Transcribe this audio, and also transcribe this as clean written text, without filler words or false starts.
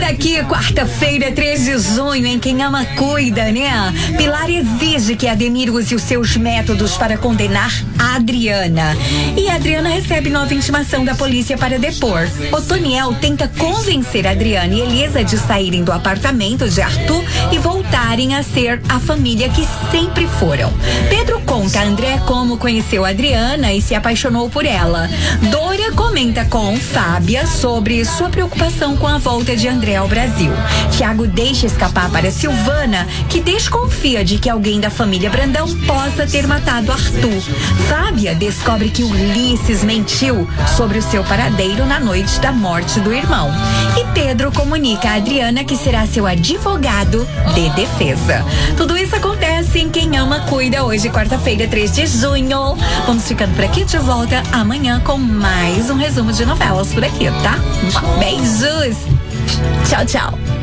aqui, quarta-feira, 3 de junho, em Quem Ama Cuida, né? Pilar exige que Ademir use os seus métodos para condenar a Adriana. E a Adriana recebe nova intimação da polícia para depor. Otoniel tenta convencer Adriana e Elisa de saírem do apartamento de Arthur e voltarem a ser a família que sempre foram. Pedro conta a André como conheceu a Adriana e se apaixonou por ela. Dória comenta com Fábia sobre sua preocupação com a volta de André ao Brasil. Tiago deixa escapar para Silvana, que desconfia de que alguém da família Brandão possa ter matado Arthur. Fábia descobre que Ulisses mentiu sobre o seu paradeiro na noite da morte do irmão. E Pedro comunica a Adriana que será seu advogado de defesa. Tudo isso acontece em Quem Ama Cuida, hoje, quarta-feira, 3 de junho. Vamos ficando por aqui, de volta amanhã com mais um resumo de novelas por aqui, tá? Beijos! Tchau, tchau!